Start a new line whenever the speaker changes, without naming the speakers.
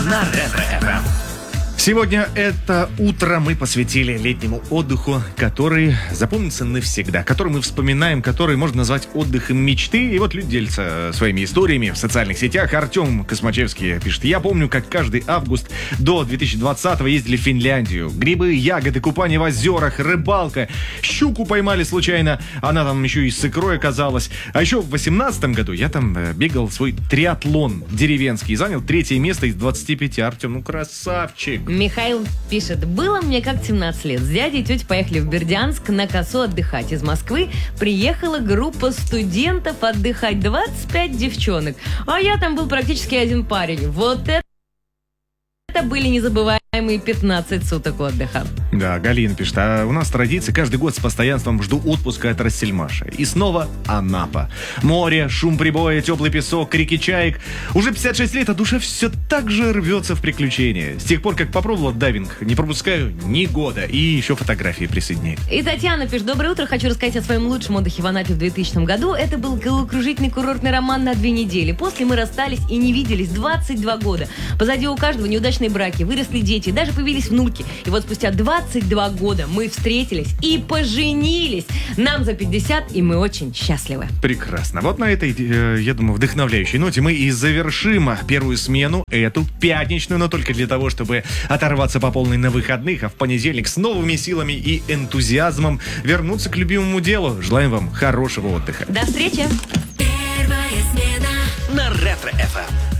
на Ретро-ФМ.
Сегодня это утро мы посвятили летнему отдыху, который запомнится навсегда, который мы вспоминаем, который можно назвать отдыхом мечты. И вот люди делятся своими историями в социальных сетях. Артем Космачевский пишет: я помню, как каждый август до 2020-го ездили в Финляндию. Грибы, ягоды, купание в озерах, рыбалка. Щуку поймали случайно, она там еще и с икрой оказалась. А еще в 2018 году я там бегал свой триатлон деревенский и занял 3-е место из 25. Артем, ну красавчик.
Михаил пишет: было мне как 17 лет. С дядей и тетей поехали в Бердянск на косу отдыхать. Из Москвы приехала группа студентов отдыхать, 25 девчонок. А я там был практически один парень. Вот это были незабываемые 15 суток отдыха.
Да, Галина пишет: а у нас традиция, каждый год с постоянством жду отпуска от Рассельмаша. И снова Анапа. Море, шум прибоя, теплый песок, крики чаек. Уже 56 лет, а душа все так же рвется в приключения. С тех пор, как попробовала дайвинг, не пропускаю ни года. И еще фотографии присоединяет.
И Татьяна пишет: доброе утро, хочу рассказать о своем лучшем отдыхе в Анапе в 2000 году. Это был головокружительный курортный роман на 2 недели. После мы расстались и не виделись 22 года. Позади у каждого неудачные браки, выросли дети, даже появились внуки. И вот спустя 22 года мы встретились и поженились. Нам за 50, и мы очень счастливы.
Прекрасно. Вот на этой, я думаю, вдохновляющей ноте мы и завершим первую смену, эту пятничную, но только для того, чтобы оторваться по полной на выходных, а в понедельник с новыми силами и энтузиазмом вернуться к любимому делу. Желаем вам хорошего отдыха.
До встречи!
Первая смена на Ретро-ФМ.